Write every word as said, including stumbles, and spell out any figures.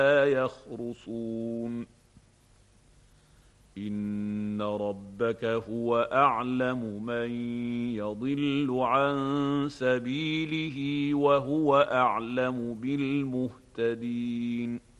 يخرصون إن ربك هو أعلم من يضل عن سبيله وهو أعلم بالمهتدين